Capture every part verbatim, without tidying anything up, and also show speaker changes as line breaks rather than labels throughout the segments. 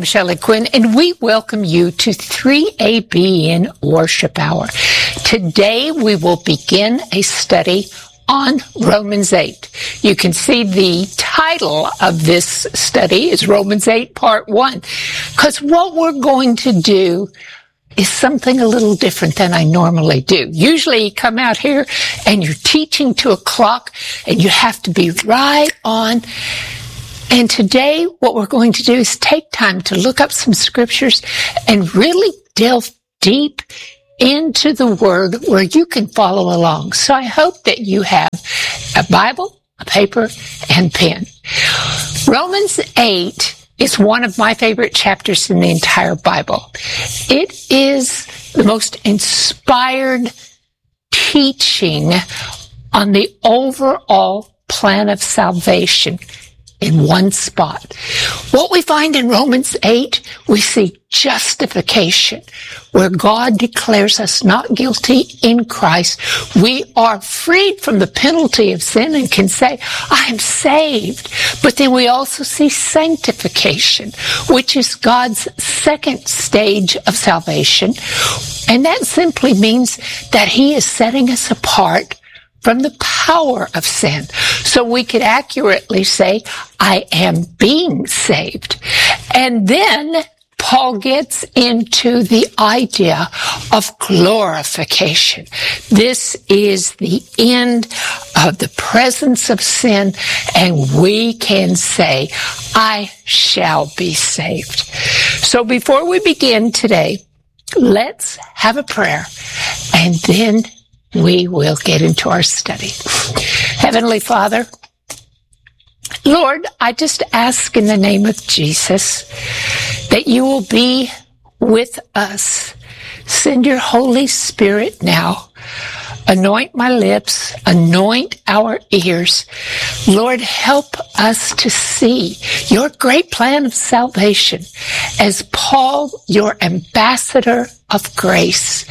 I'm Shelley Quinn, and we welcome you to three A B N Worship Hour. Today, we will begin a study on Romans eight. You can see the title of this study is Romans eight Part one, because what we're going to do is something a little different than I normally do. Usually you come out here and you're teaching to a clock and you have to be right on. And today what we're going to do is take time to look up some scriptures and really delve deep into the Word where you can follow along. So I hope that you have a Bible, a paper, and pen. Romans eight is one of my favorite chapters in the entire Bible. It is the most inspired teaching on the overall plan of salvation in one spot. What we find in Romans eight, we see justification, where God declares us not guilty in Christ. We are freed from the penalty of sin and can say, I am saved. But then we also see sanctification, which is God's second stage of salvation. And that simply means that He is setting us apart from the power of sin. So we could accurately say, I am being saved. And then Paul gets into the idea of glorification. This is the end of the presence of sin, and we can say, I shall be saved. So before we begin today, let's have a prayer, and then we will get into our study. Heavenly Father, Lord, I just ask in the name of Jesus that you will be with us. Send your Holy Spirit now. Anoint my lips, anoint our ears. Lord, help us to see your great plan of salvation as Paul, your ambassador of grace,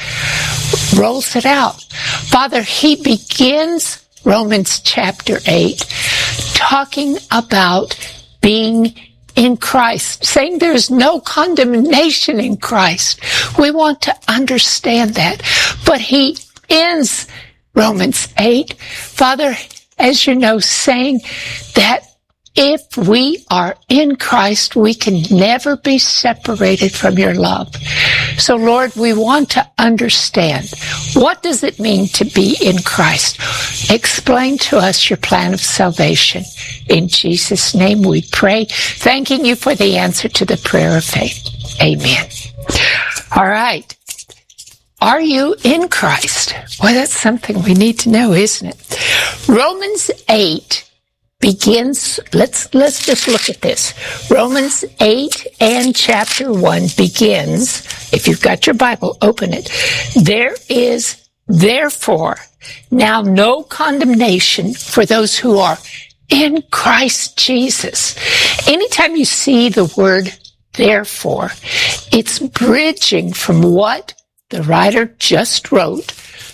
rolls it out. Father, he begins Romans chapter eight talking about being in Christ, saying there is no condemnation in Christ. We want to understand that. But he ends Romans eight, Father, as you know, saying that if we are in Christ, we can never be separated from your love. So, Lord, we want to understand, what does it mean to be in Christ? Explain to us your plan of salvation. In Jesus' name we pray, thanking you for the answer to the prayer of faith. Amen. All right. Are you in Christ? Well, that's something we need to know, isn't it? Romans eight begins, let's, let's just look at this. Romans eight and chapter one begins, if you've got your Bible, open it. There is therefore now no condemnation for those who are in Christ Jesus. Anytime you see the word therefore, it's bridging from what the writer just wrote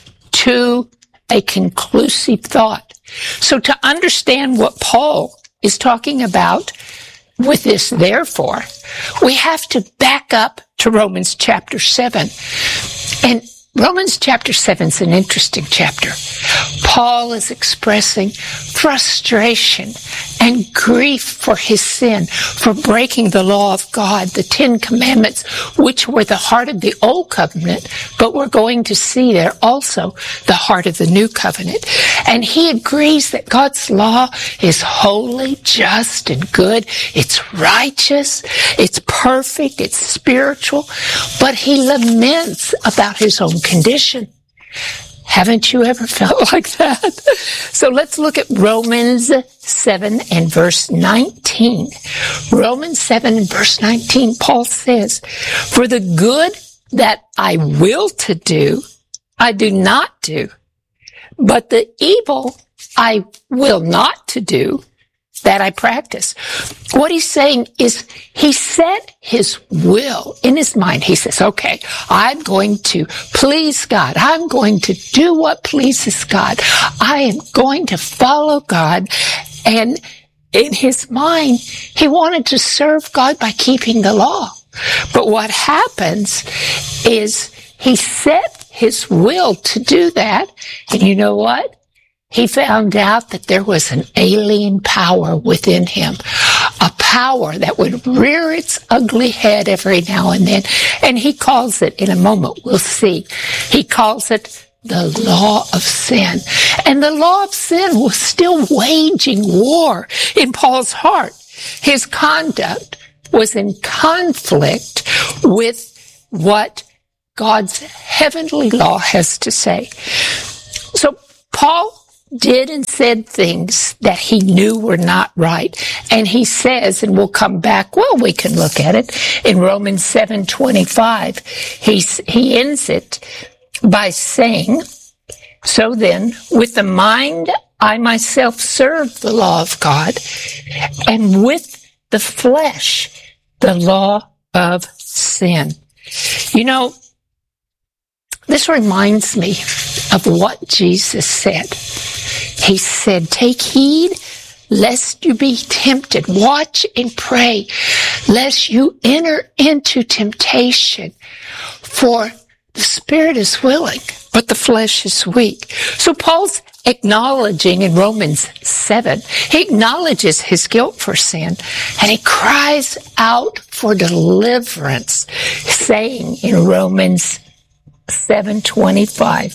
to a conclusive thought. So to understand what Paul is talking about with this therefore, we have to back up to Romans chapter seven. And Romans chapter seven is an interesting chapter. Paul is expressing frustration and grief for his sin, for breaking the law of God, the Ten Commandments, which were the heart of the Old Covenant, but we're going to see there also the heart of the New Covenant. And he agrees that God's law is holy, just, and good. It's righteous, it's perfect, it's spiritual, but he laments about his own condition. Haven't you ever felt like that? So let's look at Romans seven and verse nineteen. Romans seven and verse nineteen, Paul says, for the good that I will to do, I do not do, but the evil I will not to do, that I practice. What he's saying is he set his will in his mind. He says, okay, I'm going to please God. I'm going to do what pleases God. I am going to follow God. And in his mind, he wanted to serve God by keeping the law. But what happens is he set his will to do that. And you know what? He found out that there was an alien power within him, a power that would rear its ugly head every now and then. And he calls it, in a moment, we'll see, he calls it the law of sin. And the law of sin was still waging war in Paul's heart. His conduct was in conflict with what God's heavenly law has to say. So Paul did and said things that he knew were not right. And he says, and we'll come back, well, we can look at it, in Romans seven twenty-five, he, he ends it by saying, so then, with the mind, I myself serve the law of God, and with the flesh, the law of sin. You know, this reminds me of what Jesus said. He said, take heed lest you be tempted. Watch and pray lest you enter into temptation. For the spirit is willing, but the flesh is weak. So Paul's acknowledging in Romans seven, he acknowledges his guilt for sin, and he cries out for deliverance, saying in Romans seven twenty-five.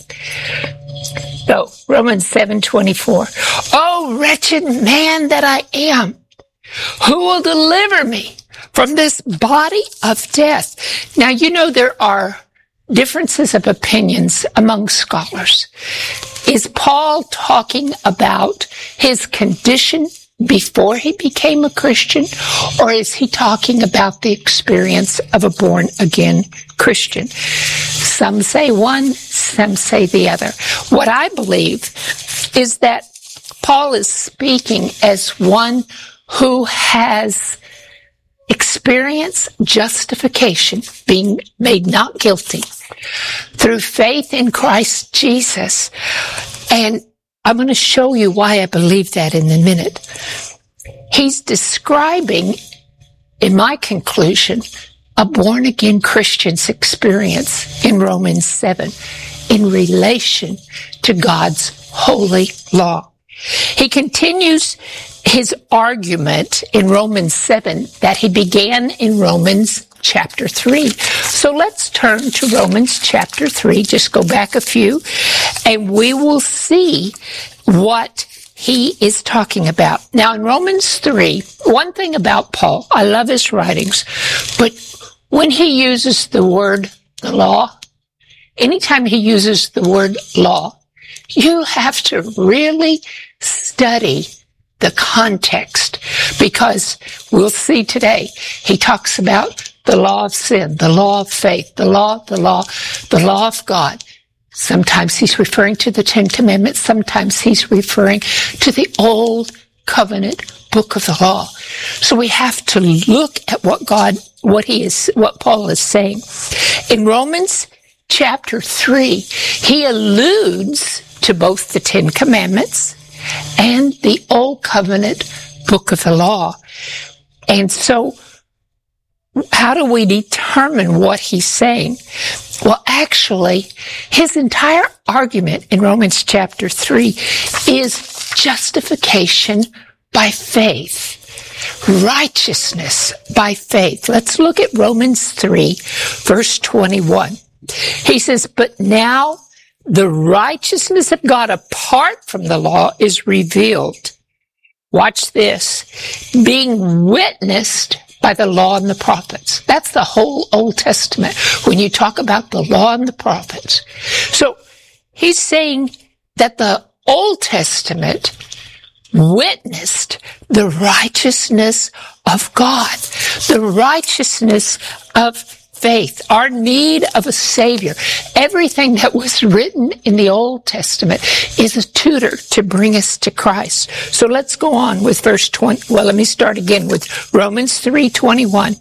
So, Romans seven twenty-four. Oh, wretched man that I am, who will deliver me from this body of death? Now, you know, there are differences of opinions among scholars. Is Paul talking about his condition before he became a Christian, or is he talking about the experience of a born-again Christian? Some say one, some say the other. What I believe is that Paul is speaking as one who has experienced justification, being made not guilty, through faith in Christ Jesus. And I'm going to show you why I believe that in a minute. He's describing, in my conclusion, a born-again Christian's experience in Romans seven in relation to God's holy law. He continues his argument in Romans seven that he began in Romans chapter three. So let's turn to Romans chapter three. Just go back a few, and we will see what he is talking about. Now, in Romans three, one thing about Paul, I love his writings, but when he uses the word the law, anytime he uses the word law, you have to really study the context, because we'll see today, he talks about the law of sin, the law of faith, the law, the law, the law of God. Sometimes he's referring to the Ten Commandments. Sometimes he's referring to the Old Covenant book of the law. So we have to look at what God, what he is, what Paul is saying. In Romans chapter three, he alludes to both the Ten Commandments and the Old Covenant book of the law. And so how do we determine what he's saying? Well, actually, his entire argument in Romans chapter three is justification by faith, righteousness by faith. Let's look at Romans three, verse twenty-one. He says, but now the righteousness of God apart from the law is revealed. Watch this. Being witnessed by the law and the prophets. That's the whole Old Testament when you talk about the law and the prophets. So he's saying that the Old Testament witnessed the righteousness of God, the righteousness of faith, our need of a Savior. Everything that was written in the Old Testament is a tutor to bring us to Christ. So let's go on with verse twenty. Well, let me start again with Romans three twenty-one.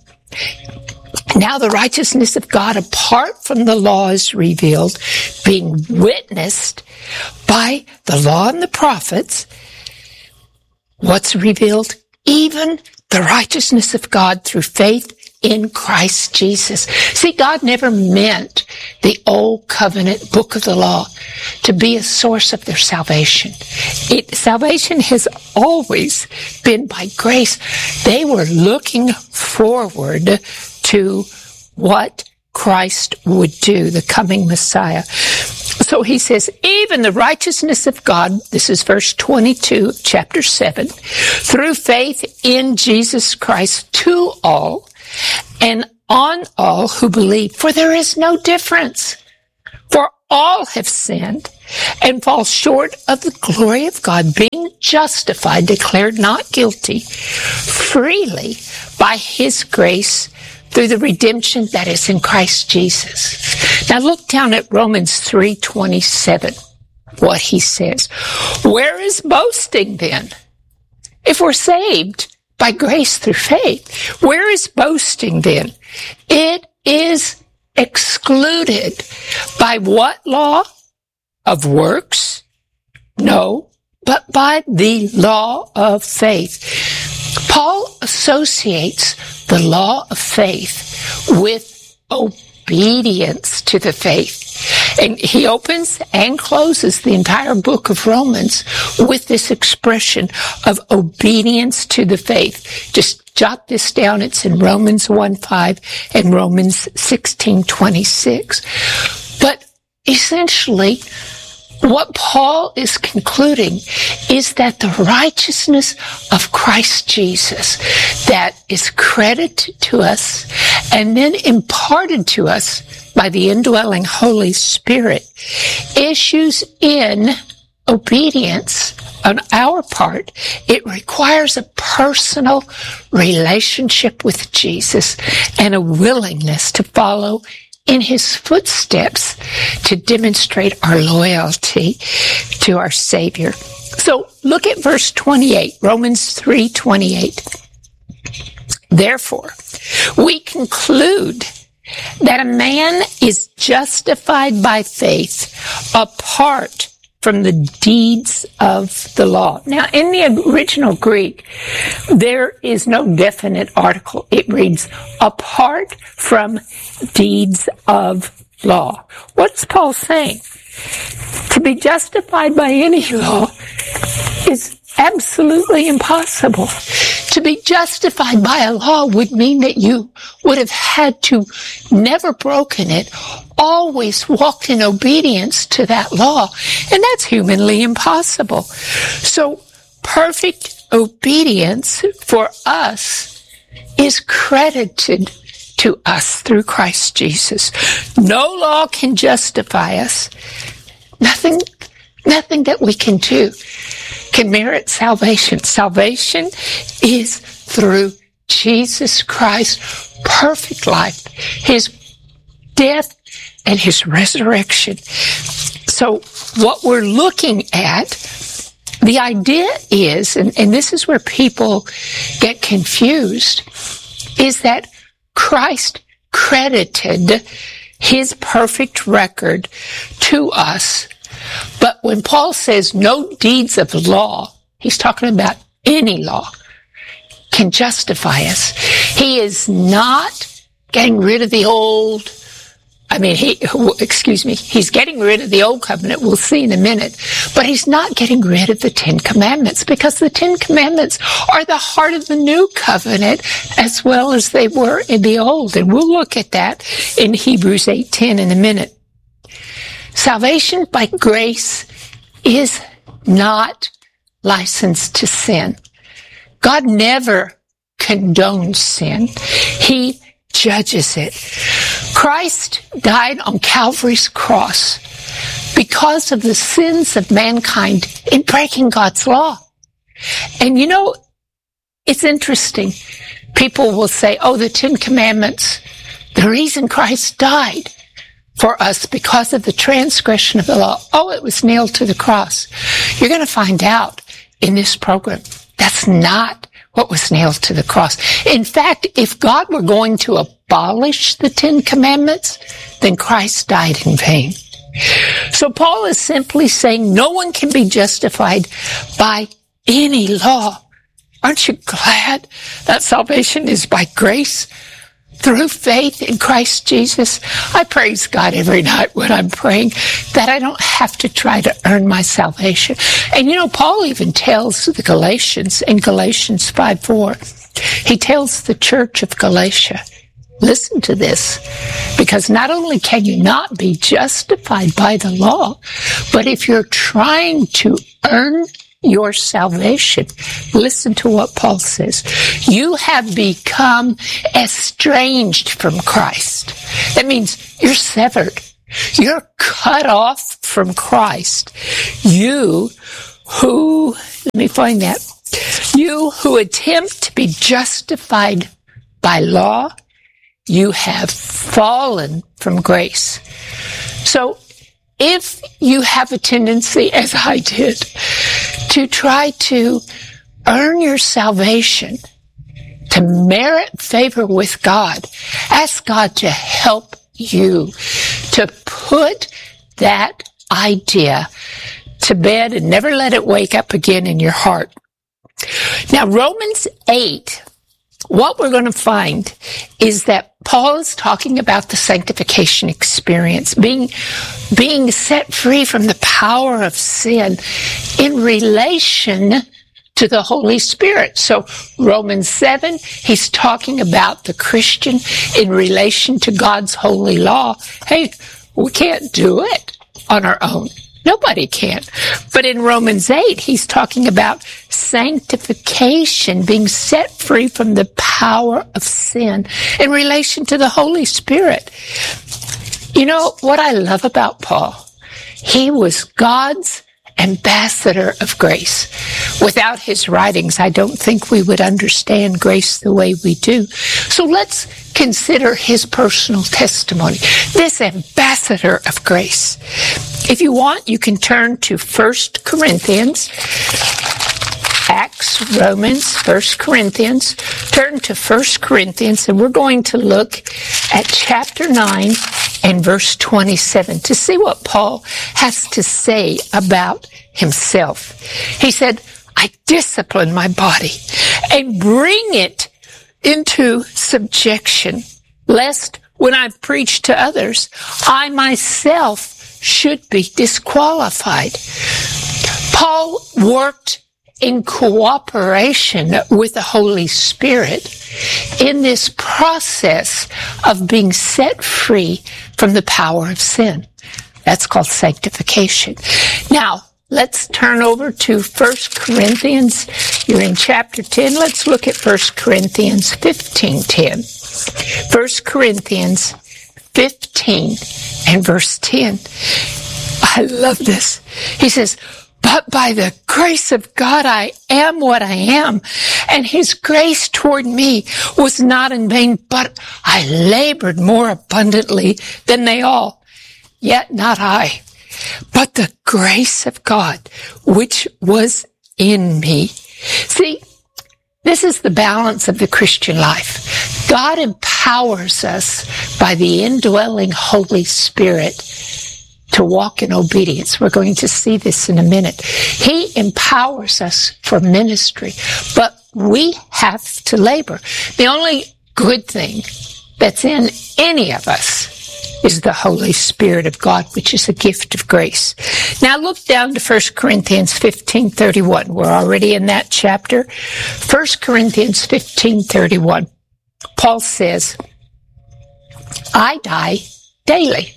Now the righteousness of God apart from the law is revealed, being witnessed by the law and the prophets. What's revealed? even the righteousness of God through faith in Christ Jesus. See, God never meant the old covenant book of the law to be a source of their salvation. It, salvation has always been by grace. They were looking forward to what Christ would do, the coming Messiah. So he says, even the righteousness of God, this is verse twenty-two, chapter seven, through faith in Jesus Christ to all and on all who believe. For there is no difference. For all have sinned and fall short of the glory of God, being justified, declared not guilty, freely by his grace through the redemption that is in Christ Jesus. Now look down at Romans three twenty-seven, what he says. Where is boasting then? If we're saved by grace through faith, where is boasting then? It is excluded. By what law? Of works? No, but by the law of faith. Paul associates the law of faith with obedience to the faith. And he opens and closes the entire book of Romans with this expression of obedience to the faith. Just jot this down. It's in Romans one five and Romans sixteen twenty-six. But essentially, what Paul is concluding is that the righteousness of Christ Jesus that is credited to us and then imparted to us by the indwelling Holy Spirit issues in obedience on our part. It requires a personal relationship with Jesus and a willingness to follow in his footsteps to demonstrate our loyalty to our Savior. So look at verse twenty-eight, Romans three twenty-eight. Therefore, we conclude that a man is justified by faith apart from the deeds of the law. Now, in the original Greek, there is no definite article. It reads, apart from deeds of law. What's Paul saying? To be justified by any law is absolutely impossible. To be justified by a law would mean that you would have had to never broken it, always walked in obedience to that law, and that's humanly impossible. So perfect obedience for us is credited to us through Christ Jesus. No law can justify us. Nothing, nothing that we can do can merit salvation. Salvation is through Jesus Christ's perfect life, his death and his resurrection. So what we're looking at, the idea is, and, and this is where people get confused, is that Christ credited his perfect record to us. But when Paul says no deeds of law, he's talking about any law can justify us. He is not getting rid of the old, I mean, he, excuse me, he's getting rid of the old covenant, we'll see in a minute, but he's not getting rid of the Ten Commandments, because the Ten Commandments are the heart of the new covenant as well as they were in the old. And we'll look at that in Hebrews eight ten in a minute. Salvation by grace is not licensed to sin. God never condones sin. He judges it. Christ died on Calvary's cross because of the sins of mankind in breaking God's law. And you know, it's interesting. People will say, oh, the Ten Commandments, the reason Christ died for us because of the transgression of the law. Oh, it was nailed to the cross. You're going to find out in this program that's not what was nailed to the cross. In fact, if God were going to abolish the Ten Commandments, then Christ died in vain. So Paul is simply saying no one can be justified by any law Aren't you glad that salvation is by grace through faith in Christ Jesus? I praise God every night when I'm praying that I don't have to try to earn my salvation. And you know, Paul even tells the Galatians in Galatians five four, he tells the church of Galatia, listen to this, because not only can you not be justified by the law, but if you're trying to earn your salvation, listen to what Paul says. You have become estranged from Christ. That means you're severed. You're cut off from Christ. You who, let me find that. You who attempt to be justified by law, you have fallen from grace. So if you have a tendency, as I did, to try to earn your salvation, to merit favor with God, ask God to help you to put that idea to bed and never let it wake up again in your heart. Now, Romans eight, what we're going to find is that Paul is talking about the sanctification experience, being, being set free from the power of sin in relation to the Holy Spirit. So Romans seven, he's talking about the Christian in relation to God's holy law. Hey, we can't do it on our own. Nobody can. But in Romans eight, he's talking about sanctification, being set free from the power of sin in relation to the Holy Spirit. You know what I love about Paul? He was God's ambassador of grace. Without his writings, I don't think we would understand grace the way we do. So let's consider his personal testimony. This ambassador of grace. If you want, you can turn to First Corinthians, Acts, Romans, First Corinthians. Turn to First Corinthians, and we're going to look at chapter nine and verse twenty-seven to see what Paul has to say about himself. He said, I discipline my body and bring it into subjection, lest when I preach to others, I myself should be disqualified. Paul worked in cooperation with the Holy Spirit in this process of being set free from the power of sin. That's called sanctification. Now, let's turn over to First Corinthians. You're in chapter ten. Let's look at First Corinthians fifteen ten. First Corinthians fifteen and verse ten. I love this. He says, but by the grace of God, I am what I am. And his grace toward me was not in vain, but I labored more abundantly than they all. Yet not I, but the grace of God, which was in me. See, this is the balance of the Christian life. God empowers us by the indwelling Holy Spirit to walk in obedience. We're going to see this in a minute. He empowers us for ministry, but we have to labor. The only good thing that's in any of us is the Holy Spirit of God, which is a gift of grace. Now look down to First Corinthians fifteen thirty-one. We're already in that chapter. First Corinthians fifteen thirty-one. Paul says, I die daily.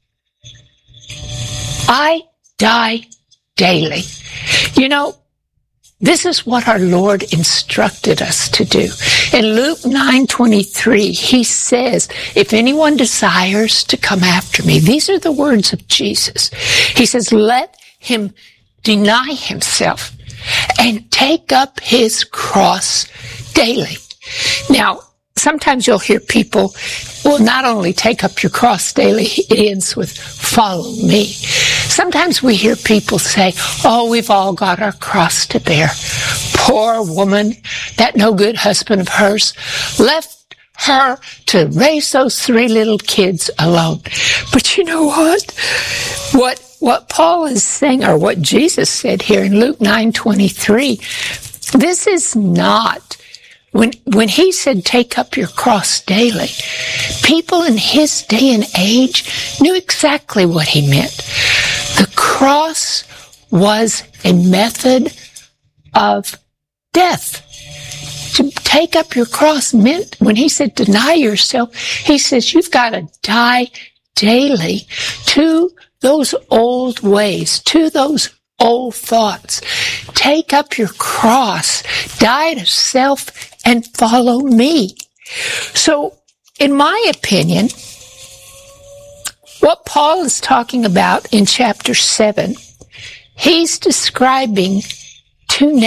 I die daily. You know, this is what our Lord instructed us to do. In Luke nine twenty-three, he says, if anyone desires to come after me, these are the words of Jesus. He says, let him deny himself and take up his cross daily. Now, sometimes you'll hear people, well, not only take up your cross daily, it ends with follow me. Sometimes we hear people say, oh, we've all got our cross to bear. Poor woman, that no good husband of hers left her to raise those three little kids alone. But you know what? What, what Paul is saying, or what Jesus said here in Luke nine twenty-three, This is not, when, when he said take up your cross daily, people in his day and age knew exactly what he meant. The cross was a method of death. To take up your cross meant, when he said deny yourself, he says you've got to die daily to those old ways, to those old thoughts. Take up your cross, die to self, and follow me. So, in my opinion, what Paul is talking about in chapter seven, he's describing two